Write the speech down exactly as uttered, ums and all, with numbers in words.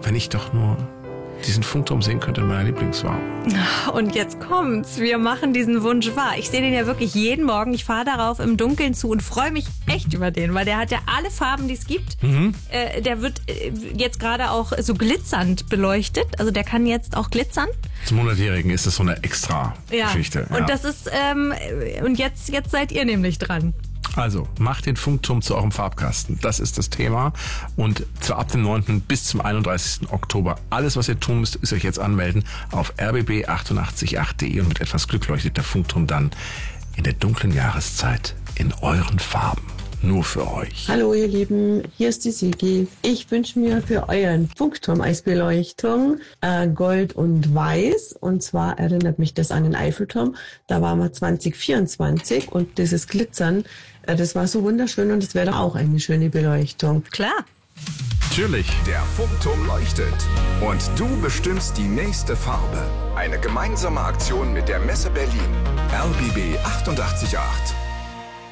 wenn ich doch nur diesen Funkturm sehen könnte in meiner Lieblingsfarbe. Und jetzt kommt's. Wir machen diesen Wunsch wahr. Ich sehe den ja wirklich jeden Morgen. Ich fahre darauf im Dunkeln zu und freue mich echt über den, weil der hat ja alle Farben, die es gibt. Mhm. Äh, der wird äh, jetzt gerade auch so glitzernd beleuchtet. Also der kann jetzt auch glitzern. Zum hundertjährigen ist das so eine extra ja. Geschichte. Ja. Und das ist ähm, und jetzt, jetzt seid ihr nämlich dran. Also, macht den Funkturm zu eurem Farbkasten. Das ist das Thema. Und zwar ab dem neunten bis zum einunddreißigsten Oktober. Alles, was ihr tun müsst, ist euch jetzt anmelden auf r b b achtundachtzig punkt acht punkt de und mit etwas Glück leuchtet der Funkturm dann in der dunklen Jahreszeit in euren Farben. Nur für euch. Hallo ihr Lieben, hier ist die Sigi. Ich wünsche mir für euren Funkturm als Beleuchtung äh, Gold und Weiß. Und zwar erinnert mich das an den Eiffelturm. Da waren wir zwanzig vierundzwanzig und dieses Glitzern, äh, das war so wunderschön und es wäre doch auch eine schöne Beleuchtung. Klar. Natürlich. Der Funkturm leuchtet und du bestimmst die nächste Farbe. Eine gemeinsame Aktion mit der Messe Berlin. R B B achtundachtzig Punkt acht.